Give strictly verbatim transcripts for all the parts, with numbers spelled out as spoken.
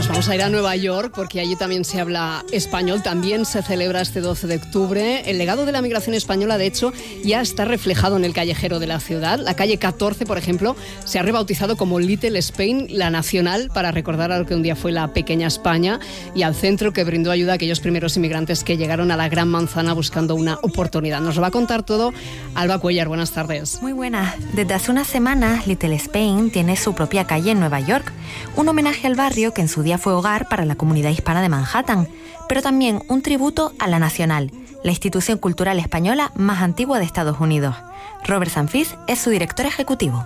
Nos vamos a ir a Nueva York porque allí también se habla español, también se celebra este doce de octubre. El legado de la migración española, de hecho, ya está reflejado en el callejero de la ciudad. La calle catorce, por ejemplo, se ha rebautizado como Little Spain, la nacional, para recordar a lo que un día fue la pequeña España, y al centro que brindó ayuda a aquellos primeros inmigrantes que llegaron a la Gran Manzana buscando una oportunidad. Nos lo va a contar todo Alba Cuellar. Buenas tardes. Muy buenas. Desde hace unas semanas, Little Spain tiene su propia calle en Nueva York, un homenaje al barrio que en su día fue hogar para la comunidad hispana de Manhattan, pero también un tributo a la Nacional, la institución cultural española más antigua de Estados Unidos. Robert Sanfiz es su director ejecutivo.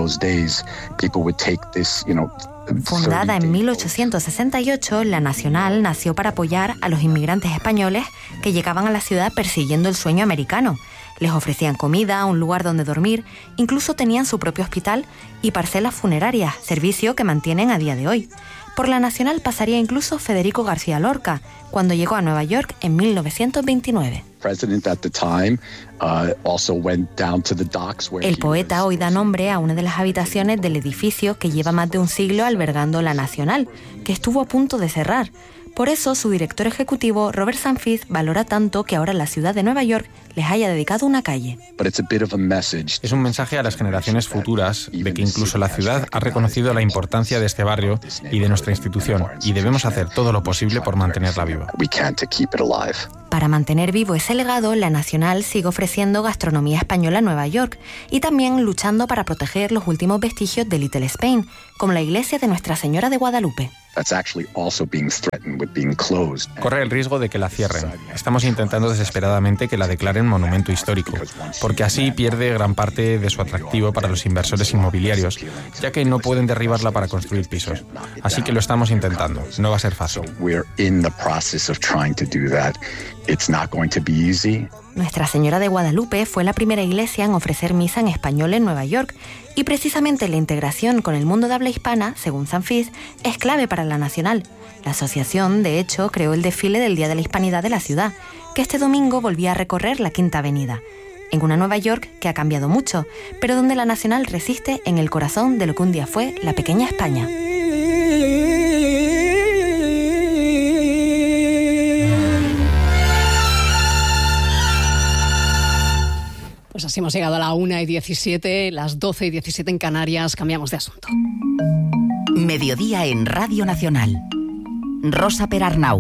Fundada en mil ochocientos sesenta y ocho, la Nacional nació para apoyar a los inmigrantes españoles que llegaban a la ciudad persiguiendo el sueño americano. Les ofrecían comida, un lugar donde dormir, incluso tenían su propio hospital y parcelas funerarias, servicio que mantienen a día de hoy. Por la Nacional pasaría incluso Federico García Lorca, cuando llegó a Nueva York en mil novecientos veintinueve. El poeta hoy da nombre a una de las habitaciones del edificio que lleva más de un siglo albergando la Nacional, que estuvo a punto de cerrar. Por eso, su director ejecutivo, Robert Sanfiz, valora tanto que ahora la ciudad de Nueva York les haya dedicado una calle. Es un mensaje a las generaciones futuras de que incluso la ciudad ha reconocido la importancia de este barrio y de nuestra institución, y debemos hacer todo lo posible por mantenerla viva. Para mantener vivo ese legado, la Nacional sigue ofreciendo gastronomía española en Nueva York y también luchando para proteger los últimos vestigios de Little Spain, como la iglesia de Nuestra Señora de Guadalupe. Corre el riesgo de que la cierren. Estamos intentando desesperadamente que la declaren monumento histórico, porque así pierde gran parte de su atractivo para los inversores inmobiliarios, ya que no pueden derribarla para construir pisos. Así que lo estamos intentando. No va a ser fácil. Nuestra Señora de Guadalupe fue la primera iglesia en ofrecer misa en español en Nueva York, y precisamente la integración con el mundo de habla hispana, según Sanfiz, es clave para la Nacional. La asociación, de hecho, creó el desfile del Día de la Hispanidad de la ciudad, que este domingo volvía a recorrer la Quinta Avenida, en una Nueva York que ha cambiado mucho, pero donde la Nacional resiste en el corazón de lo que un día fue la pequeña España. Pues así hemos llegado a la una y diecisiete, las doce y diecisiete en Canarias. Cambiamos de asunto. Mediodía en Radio Nacional. Rosa Perarnau.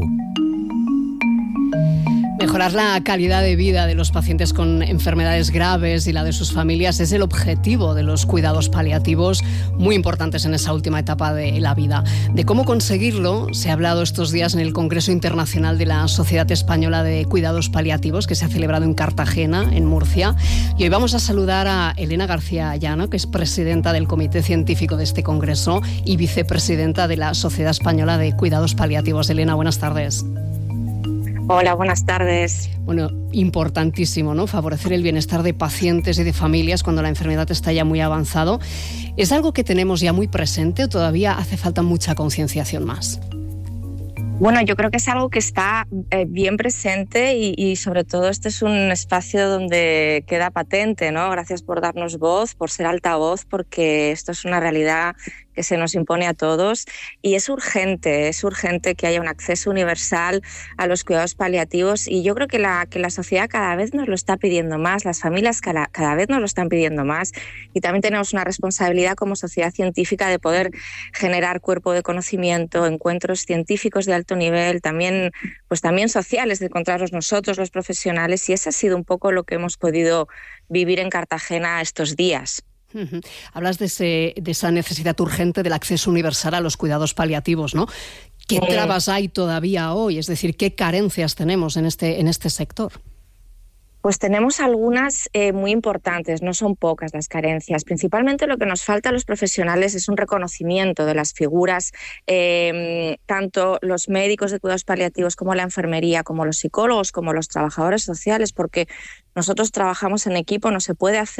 Mejorar la calidad de vida de los pacientes con enfermedades graves y la de sus familias es el objetivo de los cuidados paliativos, muy importantes en esa última etapa de la vida. De cómo conseguirlo se ha hablado estos días en el Congreso Internacional de la Sociedad Española de Cuidados Paliativos, que se ha celebrado en Cartagena, en Murcia. Y hoy vamos a saludar a Elena García Llano, que es presidenta del Comité Científico de este Congreso y vicepresidenta de la Sociedad Española de Cuidados Paliativos. Elena, buenas tardes. Hola, buenas tardes. Bueno, importantísimo, ¿no? Favorecer el bienestar de pacientes y de familias cuando la enfermedad está ya muy avanzado. ¿Es algo que tenemos ya muy presente o todavía hace falta mucha concienciación más? Bueno, yo creo que es algo que está eh, bien presente y, y sobre todo este es un espacio donde queda patente, ¿no? Gracias por darnos voz, por ser altavoz, porque esto es una realidad que se nos impone a todos y es urgente, es urgente que haya un acceso universal a los cuidados paliativos y yo creo que la, que la sociedad cada vez nos lo está pidiendo más, las familias cada, cada vez nos lo están pidiendo más y también tenemos una responsabilidad como sociedad científica de poder generar cuerpo de conocimiento, encuentros científicos de alto nivel, también, pues también sociales, de encontrarnos nosotros los profesionales y eso ha sido un poco lo que hemos podido vivir en Cartagena estos días. Uh-huh. Hablas de, ese, de esa necesidad urgente del acceso universal a los cuidados paliativos, ¿no? ¿Qué trabas hay todavía hoy? Es decir, ¿qué carencias tenemos en este, en este sector? Pues tenemos algunas eh, muy importantes, no son pocas las carencias. Principalmente lo que nos falta a los profesionales es un reconocimiento de las figuras, eh, tanto los médicos de cuidados paliativos como la enfermería, como los psicólogos, como los trabajadores sociales, porque nosotros trabajamos en equipo, no se puede hacer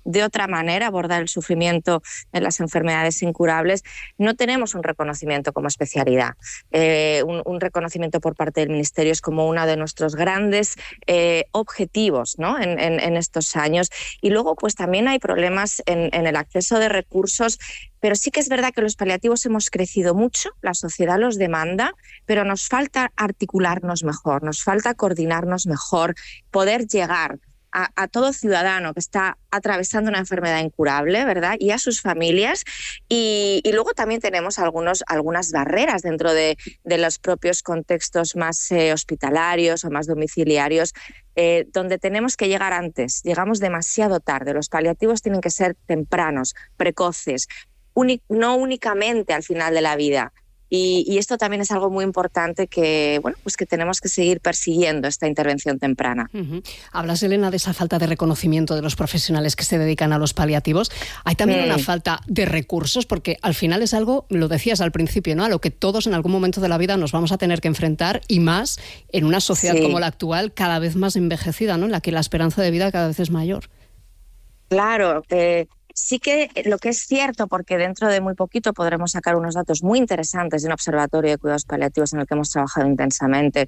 de otra manera abordar el sufrimiento en las enfermedades incurables, no tenemos un reconocimiento como especialidad. Eh, un, un reconocimiento por parte del Ministerio es como uno de nuestros grandes eh, objetivos, ¿no? en, en, en estos años. Y luego pues también hay problemas en, en el acceso de recursos, pero sí que es verdad que los paliativos hemos crecido mucho, la sociedad los demanda, pero nos falta articularnos mejor, nos falta coordinarnos mejor, poder llegar A, a todo ciudadano que está atravesando una enfermedad incurable, ¿verdad? Y a sus familias. Y, y luego también tenemos algunos, algunas barreras dentro de, de los propios contextos más eh, hospitalarios o más domiciliarios, eh, donde tenemos que llegar antes. Llegamos demasiado tarde. Los paliativos tienen que ser tempranos, precoces, uni- no únicamente al final de la vida. Y, y esto también es algo muy importante que, bueno, pues que tenemos que seguir persiguiendo esta intervención temprana. Uh-huh. Hablas, Elena, de esa falta de reconocimiento de los profesionales que se dedican a los paliativos. Hay también mm. una falta de recursos, porque al final es algo, lo decías al principio, ¿no? A lo que todos en algún momento de la vida nos vamos a tener que enfrentar, y más en una sociedad sí. como la actual, cada vez más envejecida, ¿no? En la que la esperanza de vida cada vez es mayor. Claro, eh... sí que lo que es cierto, porque dentro de muy poquito podremos sacar unos datos muy interesantes de un observatorio de cuidados paliativos en el que hemos trabajado intensamente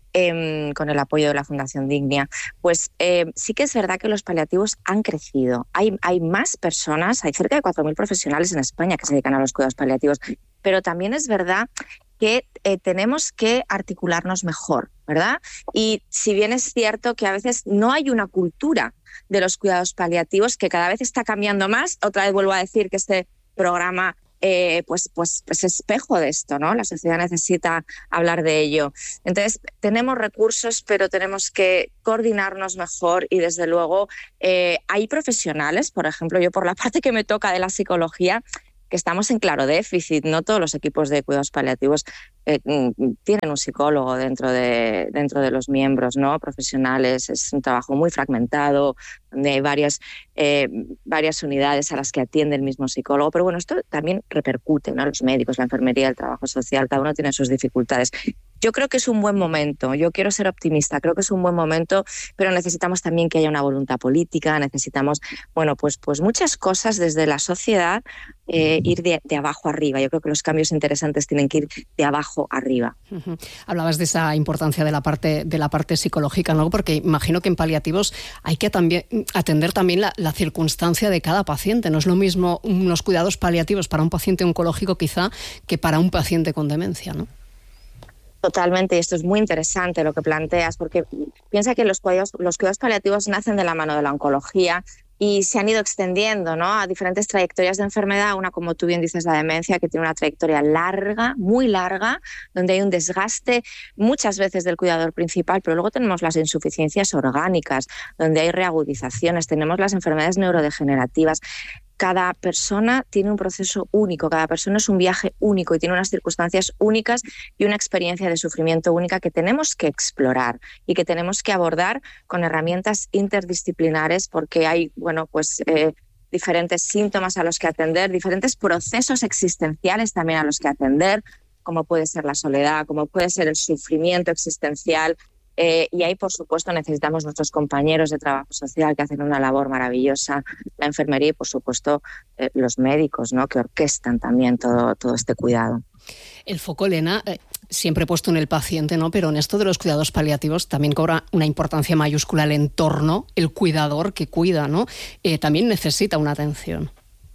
eh, con el apoyo de la Fundación Dignia, pues eh, sí que es verdad que los paliativos han crecido. Hay, hay más personas, hay cerca de cuatro mil profesionales en España que se dedican a los cuidados paliativos, pero también es verdad que eh, tenemos que articularnos mejor, ¿verdad? Y si bien es cierto que a veces no hay una cultura de los cuidados paliativos, que cada vez está cambiando más, otra vez vuelvo a decir que este programa eh, pues, pues, pues es espejo de esto, ¿no? La sociedad necesita hablar de ello. Entonces, tenemos recursos, pero tenemos que coordinarnos mejor y, desde luego, eh, hay profesionales, por ejemplo, yo por la parte que me toca de la psicología, que estamos en claro déficit. No todos los equipos de cuidados paliativos eh, tienen un psicólogo dentro de, dentro de los miembros, ¿no? Profesionales. Es un trabajo muy fragmentado, donde hay varias, eh, varias unidades a las que atiende el mismo psicólogo. Pero bueno, esto también repercute, ¿no? Los médicos, la enfermería, el trabajo social, cada uno tiene sus dificultades. Yo creo que es un buen momento, yo quiero ser optimista, creo que es un buen momento, pero necesitamos también que haya una voluntad política, necesitamos, bueno, pues, pues muchas cosas desde la sociedad, eh, ir de, de abajo arriba. Yo creo que los cambios interesantes tienen que ir de abajo arriba. Uh-huh. Hablabas de esa importancia de la parte, de la parte psicológica, ¿no? Porque imagino que en paliativos hay que también atender también la, la circunstancia de cada paciente. No es lo mismo unos cuidados paliativos para un paciente oncológico quizá que para un paciente con demencia, ¿no? Totalmente, y esto es muy interesante lo que planteas, porque piensa que los cuidados, los cuidados paliativos nacen de la mano de la oncología y se han ido extendiendo, ¿no? A diferentes trayectorias de enfermedad, una, como tú bien dices, la demencia, que tiene una trayectoria larga, muy larga, donde hay un desgaste muchas veces del cuidador principal, pero luego tenemos las insuficiencias orgánicas, donde hay reagudizaciones, tenemos las enfermedades neurodegenerativas. Cada persona tiene un proceso único, cada persona es un viaje único y tiene unas circunstancias únicas y una experiencia de sufrimiento única que tenemos que explorar y que tenemos que abordar con herramientas interdisciplinares, porque hay, bueno, pues eh, diferentes síntomas a los que atender, diferentes procesos existenciales también a los que atender, como puede ser la soledad, como puede ser el sufrimiento existencial. Eh, y ahí, por supuesto, necesitamos nuestros compañeros de trabajo social que hacen una labor maravillosa, la enfermería y, por supuesto, eh, los médicos, ¿no? Que orquestan también todo, todo este cuidado. El foco, Elena, eh, siempre puesto en el paciente, ¿no? Pero en esto de los cuidados paliativos también cobra una importancia mayúscula el entorno, el cuidador que cuida, ¿no? Eh, también necesita una atención.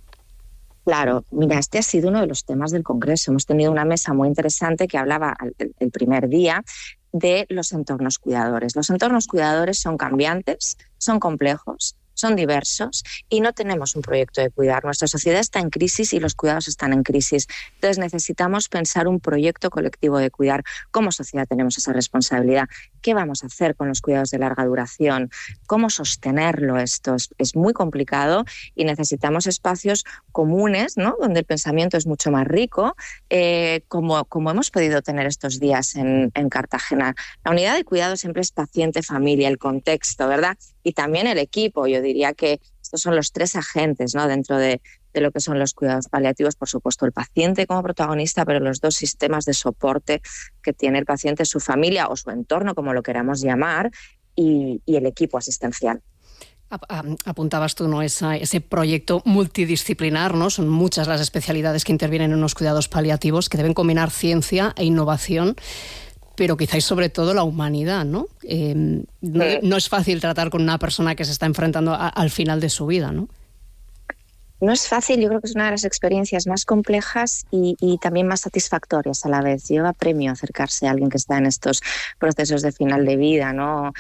Claro, mira, este ha sido uno de los temas del Congreso. Hemos tenido una mesa muy interesante que hablaba el, el primer día de los entornos cuidadores. Los entornos cuidadores son cambiantes, son complejos, son diversos y no tenemos un proyecto de cuidar. Nuestra sociedad está en crisis y los cuidados están en crisis. Entonces necesitamos pensar un proyecto colectivo de cuidar. Como sociedad tenemos esa responsabilidad. ¿Qué vamos a hacer con los cuidados de larga duración? ¿Cómo sostenerlo esto? Es, es muy complicado y necesitamos espacios comunes, ¿no? Donde el pensamiento es mucho más rico, eh, como, como hemos podido tener estos días en, en Cartagena. La unidad de cuidado siempre es paciente, familia, el contexto, ¿verdad? Y también el equipo. Yo diría que estos son los tres agentes, ¿no? Dentro de, de lo que son los cuidados paliativos. Por supuesto, el paciente como protagonista, pero los dos sistemas de soporte que tiene el paciente, su familia o su entorno, como lo queramos llamar, y, y el equipo asistencial. Apuntabas tú, ¿no? Esa, ese proyecto multidisciplinar, ¿no? Son muchas las especialidades que intervienen en los cuidados paliativos, que deben combinar ciencia e innovación, pero quizás sobre todo la humanidad, ¿no? Eh, no, no es fácil tratar con una persona que se está enfrentando a, al final de su vida, ¿no? No es fácil, yo creo que es una de las experiencias más complejas y, y también más satisfactorias a la vez. Lleva premio acercarse a alguien que está en estos procesos de final de vida, ¿no?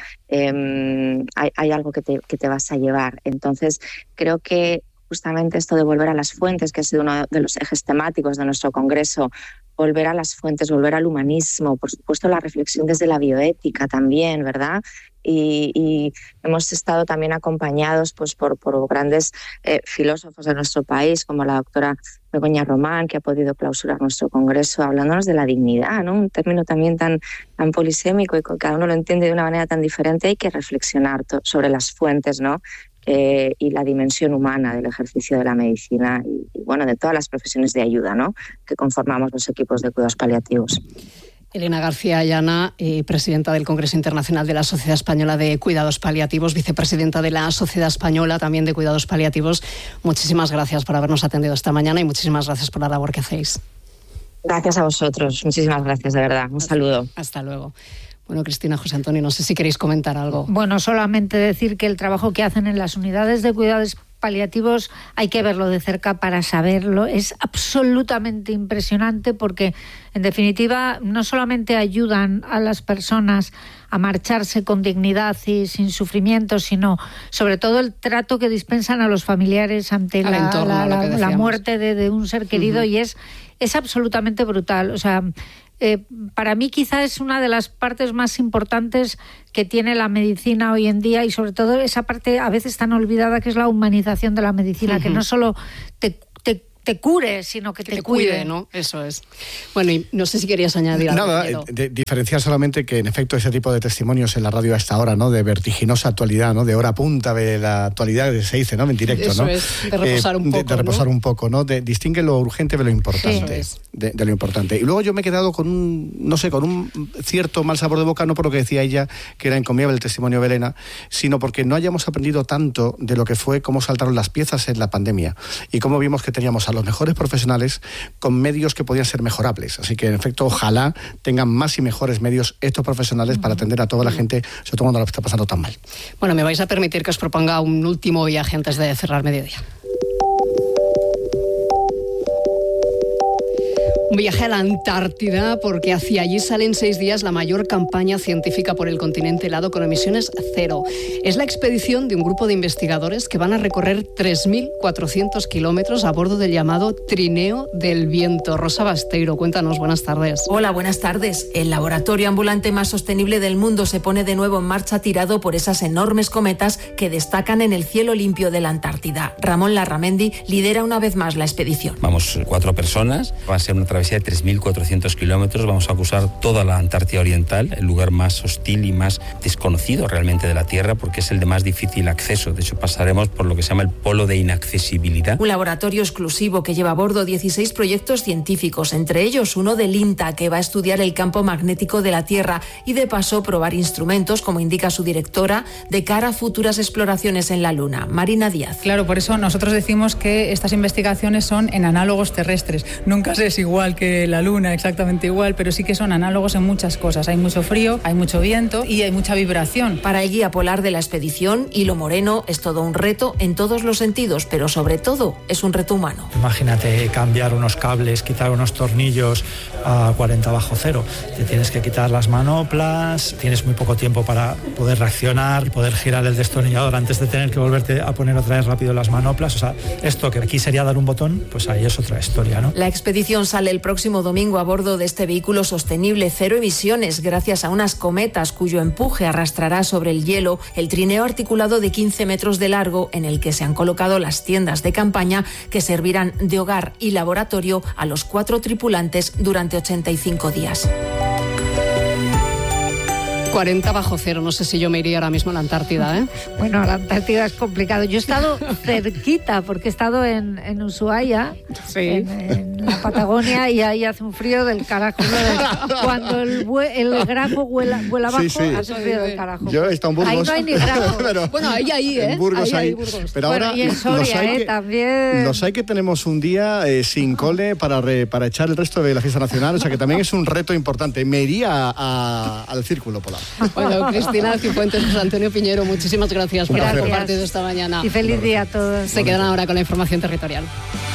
Eh, hay, hay algo que te, que te vas a llevar. Entonces, creo que justamente esto de volver a las fuentes, que ha sido uno de los ejes temáticos de nuestro congreso, volver a las fuentes, volver al humanismo, por supuesto la reflexión desde la bioética también, ¿verdad? Y, y hemos estado también acompañados pues, por, por grandes eh, filósofos de nuestro país, como la doctora Begoña Román, que ha podido clausurar nuestro congreso, hablándonos de la dignidad, ¿no? Un término también tan, tan polisémico y que cada uno lo entiende de una manera tan diferente. Hay que reflexionar to- sobre las fuentes, ¿no? Eh, y la dimensión humana del ejercicio de la medicina y, y bueno, de todas las profesiones de ayuda, ¿no? Que conformamos los equipos de cuidados paliativos. Elena García Ayana, eh, presidenta del Congreso Internacional de la Sociedad Española de Cuidados Paliativos, vicepresidenta de la Sociedad Española también de Cuidados Paliativos. Muchísimas gracias por habernos atendido esta mañana y muchísimas gracias por la labor que hacéis. Gracias a vosotros, muchísimas gracias, de verdad. Un saludo. Hasta luego. Bueno, Cristina, José Antonio, no sé si queréis comentar algo. Bueno, solamente decir que el trabajo que hacen en las unidades de cuidados paliativos hay que verlo de cerca para saberlo. Es absolutamente impresionante porque, en definitiva, no solamente ayudan a las personas a marcharse con dignidad y sin sufrimiento, sino sobre todo el trato que dispensan a los familiares ante la, entorno, la, la, la muerte de, de un ser querido. Uh-huh. Y es, es absolutamente brutal. O sea, Eh, para mí quizá es una de las partes más importantes que tiene la medicina hoy en día y sobre todo esa parte a veces tan olvidada que es la humanización de la medicina, uh-huh. que no solo te, te, te cure, sino que, que te, te cuide. cuide, ¿no? Eso es. Bueno, y no sé si querías añadir algo. Nada, de, diferenciar solamente que en efecto ese tipo de testimonios en la radio a esta hora, ¿no? De vertiginosa actualidad, ¿no? De hora punta de la actualidad, se dice, ¿no? En directo, Eso ¿no? es, de reposar un eh, poco, de, de reposar ¿no? un poco, ¿no? De, distingue lo urgente de lo importante. Sí. De, de lo importante. Y luego yo me he quedado con un, no sé, con un cierto mal sabor de boca, no por lo que decía ella, que era encomiable el testimonio de Elena, sino porque no hayamos aprendido tanto de lo que fue cómo saltaron las piezas en la pandemia y cómo vimos que teníamos a los mejores profesionales con medios que podían ser mejorables. Así que, en efecto, ojalá tengan más y mejores medios estos profesionales uh-huh. para atender a toda la gente, sobre todo cuando lo está pasando tan mal. Bueno, me vais a permitir que os proponga un último viaje antes de cerrar Mediodía. Un viaje a la Antártida, porque hacia allí sale en seis días la mayor campaña científica por el continente helado con emisiones cero. Es la expedición de un grupo de investigadores que van a recorrer tres mil cuatrocientos kilómetros a bordo del llamado Trineo del Viento. Rosa Basteiro, cuéntanos, buenas tardes. Hola, buenas tardes. El laboratorio ambulante más sostenible del mundo se pone de nuevo en marcha tirado por esas enormes cometas que destacan en el cielo limpio de la Antártida. Ramón Larramendi lidera una vez más la expedición. Vamos cuatro personas, va a ser una travesía de tres mil cuatrocientos kilómetros, vamos a cruzar toda la Antártida Oriental, el lugar más hostil y más desconocido realmente de la Tierra, porque es el de más difícil acceso. De hecho, pasaremos por lo que se llama el polo de inaccesibilidad. Un laboratorio exclusivo que lleva a bordo dieciséis proyectos científicos, entre ellos uno del INTA, que va a estudiar el campo magnético de la Tierra y de paso probar instrumentos, como indica su directora, de cara a futuras exploraciones en la Luna. Marina Díaz. Claro, por eso nosotros decimos que estas investigaciones son en análogos terrestres. Nunca se es igual que la Luna, exactamente igual, pero sí que son análogos en muchas cosas. Hay mucho frío, hay mucho viento y hay mucha vibración. Para el guía polar de la expedición, Hilo Moreno, es todo un reto en todos los sentidos, pero sobre todo es un reto humano. Imagínate cambiar unos cables, quitar unos tornillos a cuarenta bajo cero. Te tienes que quitar las manoplas, tienes muy poco tiempo para poder reaccionar y poder girar el destornillador antes de tener que volverte a poner otra vez rápido las manoplas. O sea, esto que aquí sería dar un botón, pues ahí es otra historia, ¿no? La expedición sale el próximo domingo a bordo de este vehículo sostenible cero emisiones gracias a unas cometas cuyo empuje arrastrará sobre el hielo el trineo articulado de quince metros de largo en el que se han colocado las tiendas de campaña que servirán de hogar y laboratorio a los cuatro tripulantes durante ochenta y cinco días. cuarenta bajo cero, no sé si yo me iría ahora mismo a la Antártida, ¿eh? Bueno, a la Antártida es complicado. Yo he estado cerquita porque he estado en, en Ushuaia, sí. en, en la la Patagonia y ahí hace un frío del carajo. Cuando el, el grafo vuela, vuela abajo, sí, sí. hace frío del carajo. Yo he estado en Burgos. Ahí no hay ni grafo. Pero, bueno, ahí, ahí, ¿eh? En Burgos ahí, hay. hay Burgos. Pero bueno, ahora, y en Soria, ¿eh? Que, también. Los hay que tenemos un día eh, sin cole para, re, para echar el resto de la fiesta nacional, o sea que también es un reto importante. Me iría a, a, al Círculo Polar. Bueno, Cristina Cifuentes, José Antonio Piñero, muchísimas gracias por gracias. haber compartido esta mañana. Y feliz día a todos. Se quedan ahora con la información territorial.